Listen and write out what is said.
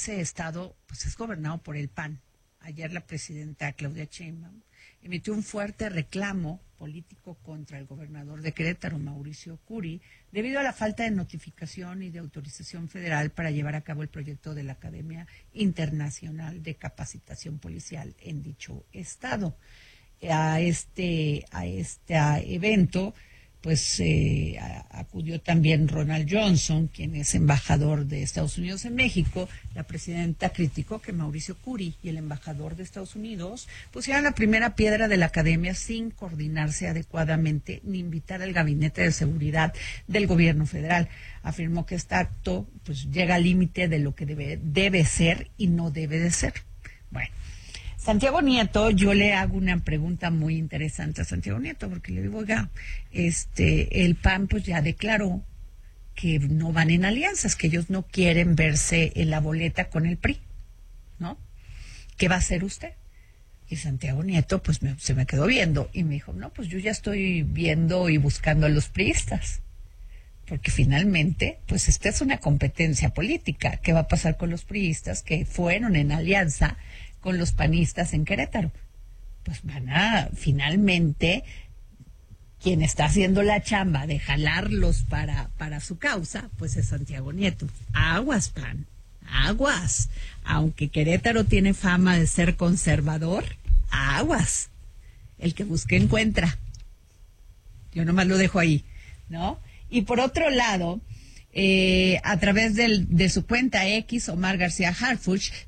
ese estado pues es gobernado por el PAN. Ayer la presidenta Claudia Sheinbaum emitió un fuerte reclamo político contra el gobernador de Querétaro, Mauricio Curi, debido a la falta de notificación y de autorización federal para llevar a cabo el proyecto de la Academia Internacional de Capacitación Policial en dicho estado. A este evento pues acudió también Ronald Johnson, quien es embajador de Estados Unidos en México. La presidenta criticó que Mauricio Curi y el embajador de Estados Unidos pusieran la primera piedra de la academia sin coordinarse adecuadamente ni invitar al gabinete de seguridad del gobierno federal. Afirmó que este acto pues llega al límite de lo que debe ser y no debe de ser. Bueno, Santiago Nieto, yo le hago una pregunta muy interesante a Santiago Nieto, porque le digo, oiga, el PAN pues ya declaró que no van en alianzas, que ellos no quieren verse en la boleta con el PRI, ¿no? ¿Qué va a hacer usted? Y Santiago Nieto pues se me quedó viendo y me dijo, no, pues yo ya estoy viendo y buscando a los priistas, porque finalmente pues esta es una competencia política. ¿Qué va a pasar con los priistas que fueron en alianza con los panistas en Querétaro? Pues finalmente, quien está haciendo la chamba de jalarlos para su causa, pues es Santiago Nieto. Aguas, PAN, aguas. Aunque Querétaro tiene fama de ser conservador, aguas. El que busque encuentra. Yo nomás lo dejo ahí, ¿no? Y por otro lado, a través de su cuenta X, Omar García Harfuch